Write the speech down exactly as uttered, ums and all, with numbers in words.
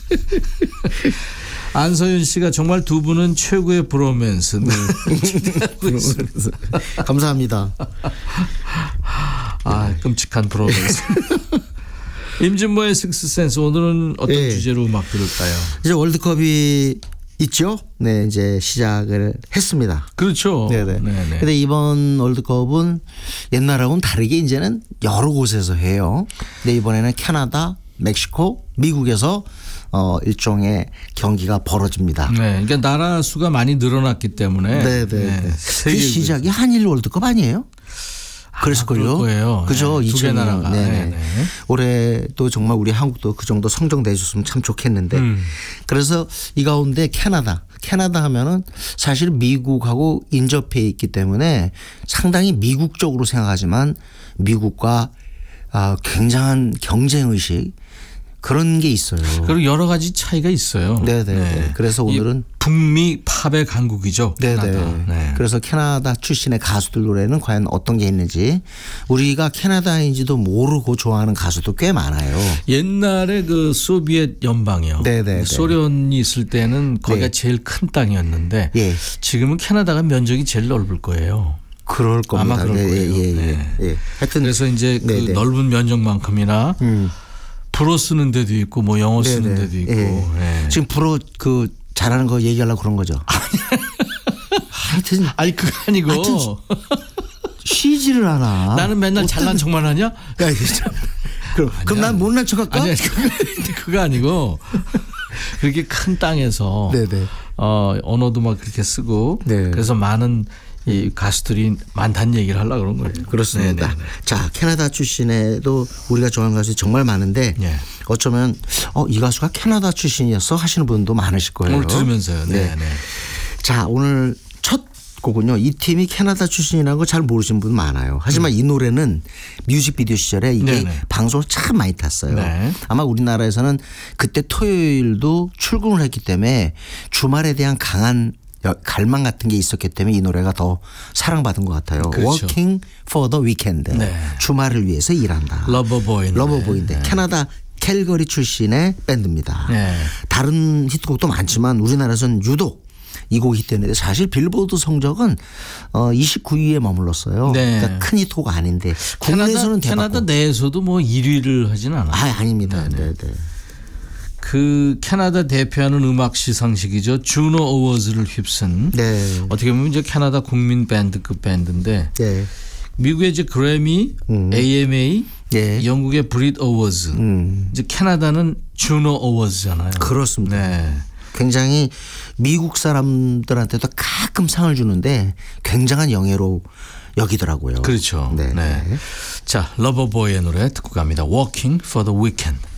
안서윤 씨가 정말 두 분은 최고의 브로맨스. 네. 감사합니다. 아, 끔찍한 브로맨스. 임진모의 식스센스 오늘은 어떤 네. 주제로 음악 들을까요? 이제 월드컵이 있죠. 네, 이제 시작을 했습니다. 그렇죠. 네네. 그런데 이번 월드컵은 옛날하고는 다르게 이제는 여러 곳에서 해요. 근데 이번에는 캐나다, 멕시코, 미국에서 어 일종의 경기가 벌어집니다. 네, 그러니까 나라 수가 많이 늘어났기 때문에. 네네. 네. 그 시작이 한일 월드컵 아니에요? 그랬을걸요. 그죠. 네, 두 개 나라가. 네. 네. 올해 또 정말 우리 한국도 그 정도 성적 내줬으면 참 좋겠는데. 음. 그래서 이 가운데 캐나다. 캐나다 하면은 사실 미국하고 인접해 있기 때문에 상당히 미국적으로 생각하지만 미국과 굉장한 경쟁의식 그런 게 있어요. 그리고 여러 가지 차이가 있어요. 네네. 네. 그래서 오늘은 북미 팝의 강국이죠. 네네. 네. 그래서 캐나다 출신의 가수들 노래는 과연 어떤 게 있는지 우리가 캐나다인지도 모르고 좋아하는 가수도 꽤 많아요. 옛날에 그 소비에트 연방이요. 네네. 소련이 있을 때는 거기가 네. 제일 큰 땅이었는데 예. 지금은 캐나다가 면적이 제일 넓을 거예요. 그럴 겁니다. 아마 그럴 예, 거예요. 예, 예, 네. 예. 하여튼 그래서 이제 그 넓은 면적만큼이나 음. 불어 쓰는 데도 있고 뭐 영어 네네. 쓰는 데도 있고. 예. 예. 지금 불어 그 잘하는 거 얘기하려고 그런 거죠. 하여튼 아니 그거 아니고 하여튼 쉬지를 않아. 나는 맨날 어떤... 잘난 척만 하냐? 야, 그럼 그럼 난 못난 척할까? 아니 그거, 그거 아니고 그렇게 큰 땅에서 네네. 어, 언어도 막 그렇게 쓰고 네. 그래서 많은 이 가수들이 많다는 얘기를 하려고 그런 거예요. 그렇습니다. 네네네. 자, 캐나다 출신에도 우리가 좋아하는 가수들이 정말 많은데 네. 어쩌면 어, 이 가수가 캐나다 출신이었어 하시는 분도 많으실 거예요. 오늘 들으면서요. 네. 네. 자, 오늘 첫 곡은요. 이 팀이 캐나다 출신이라는 걸 잘 모르시는 분 많아요. 하지만 음. 이 노래는 뮤직비디오 시절에 이게 네네. 방송을 참 많이 탔어요. 네. 아마 우리나라에서는 그때 토요일도 출근을 했기 때문에 주말에 대한 강한 갈망 같은 게 있었기 때문에 이 노래가 더 사랑받은 것 같아요. 그렇죠. Working for the weekend. 네. 주말을 위해서 일한다. 러버보이. 러버보이인데 네. 캐나다 캘거리 출신의 밴드입니다. 네. 다른 히트곡도 많지만 우리나라에서는 유독 이 곡이 히트했는데 사실 빌보드 성적은 어 이십구 위에 머물렀어요. 네. 그러니까 큰 히트곡 아닌데 국내에서는 캐나다, 캐나다 내에서도 뭐 일 위를 하진 않아요. 아, 아닙니다. 네, 네. 네. 그 캐나다 대표하는 음악 시상식이죠. 주노 어워즈를 휩쓴 네. 어떻게 보면 이제 캐나다 국민 밴드급 밴드인데 네. 미국의 이제 그래미, 음. 에이엠에이, 네. 영국의 브릿 어워즈, 음. 이제 캐나다는 주노 어워즈잖아요. 그렇습니다. 네. 굉장히 미국 사람들한테도 가끔 상을 주는데 굉장한 영예로 여기더라고요. 그렇죠. 네. 네. 자, 러버보이의 노래 듣고 갑니다. Working for the weekend.